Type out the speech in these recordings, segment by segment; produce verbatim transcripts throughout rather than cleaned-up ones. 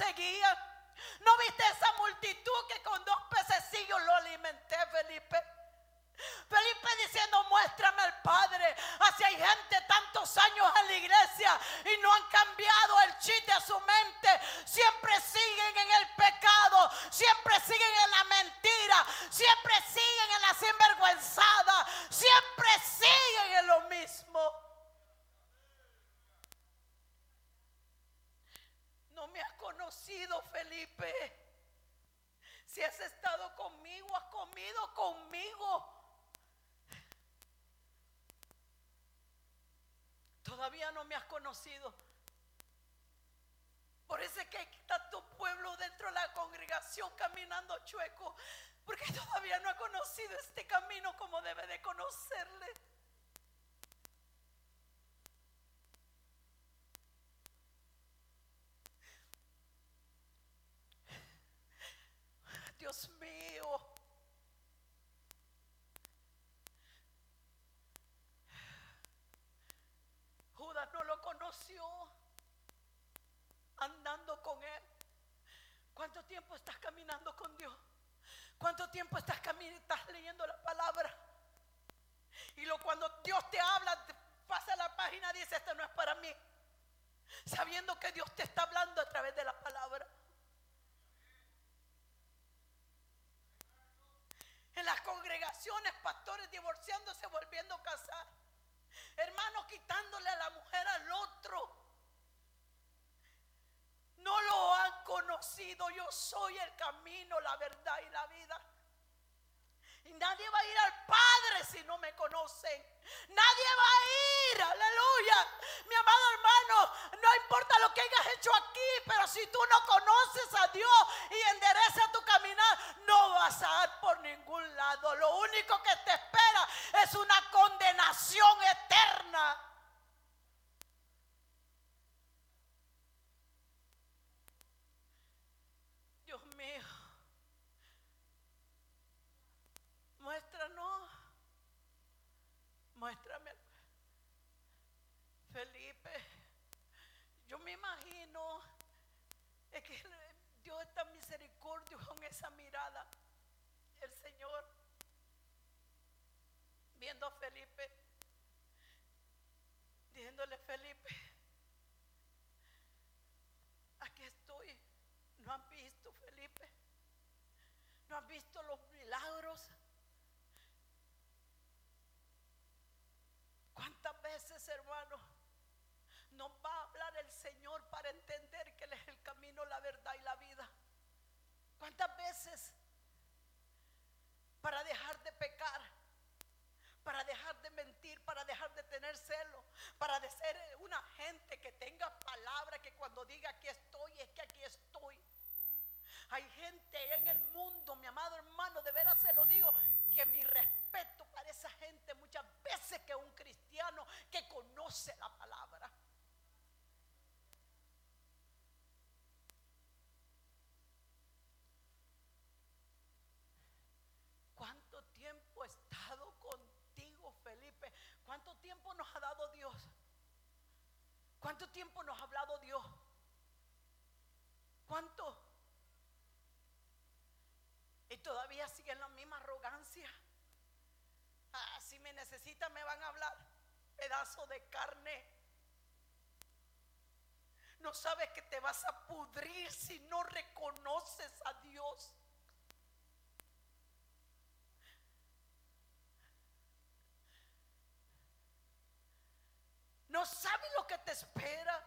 seguían. ¿No viste esa multitud que con dos pececillos lo alimenté, Felipe? Felipe diciendo, muéstrame al Padre. Así hay gente tantos años en la iglesia y no han cambiado el chip de su mente. Siempre siguen en el pecado, siempre siguen en la mentira, siempre siguen en la sinvergüenzada, siempre siguen en lo mismo. No me has conocido, Felipe. Si has estado conmigo, has comido conmigo. Todavía no me has conocido. Por eso es que está tu pueblo dentro de la congregación caminando chueco, porque todavía no ha conocido este camino como debe de conocerle. Dios mío. Judas no lo conoció andando con él. ¿Cuánto tiempo estás caminando con Dios? ¿Cuánto tiempo estás caminando, estás leyendo la palabra? Y lo, cuando Dios te habla, te pasa la página y dice, esto no es para mí, sabiendo que Dios te está hablando a través de la palabra. En las congregaciones, pastores divorciándose, volviendo a casar, hermanos quitándole a la mujer al otro. No lo han conocido. Yo soy el camino, la verdad y la vida. Y nadie va a ir al Padre si no me conocen. Nadie va a ir, aleluya. Mi amado hermano, no importa lo que hayas hecho aquí, pero si tú no conoces a Dios y enderezas tu caminar, no vas a ir por ningún lado. Lo único que te espera es una condenación eterna. Dios mío, muéstranos, muéstrame, Felipe. Yo me imagino es que Dios es tan misericordioso con esa mirada. El Señor viendo a Felipe, diciéndole, Felipe, aquí estoy. ¿No han visto, Felipe? ¿No han visto los milagros? ¿Cuántas veces, hermano, nos va a hablar el Señor para entender que Él es el camino, la verdad y la vida? ¿Cuántas veces para dejar de pecar, para dejar de mentir, para dejar de tener celo, para de ser una gente que tenga palabra, que cuando diga aquí estoy, es que aquí estoy? Hay gente en el mundo, mi amado hermano, de veras se lo digo, que mi respeto para esa gente muchas veces, que un cristiano que conoce la palabra. ¿Cuánto tiempo he estado contigo, Felipe? ¿Cuánto tiempo nos ha dado Dios? ¿Cuánto tiempo nos ha hablado Dios? ¿Cuánto? Y todavía siguen la misma arrogancia. Ah, si me necesitan me van a hablar. Pedazo de carne. No sabes que te vas a pudrir si no reconoces a Dios. No sabes lo que te espera.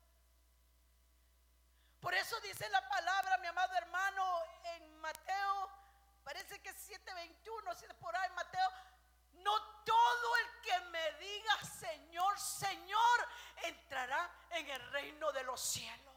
Por eso dice la palabra, mi amado hermano, en Mateo, parece que es siete veintiuno, si por ahí Mateo, no todo el que me diga Señor, Señor, entrará en el reino de los cielos.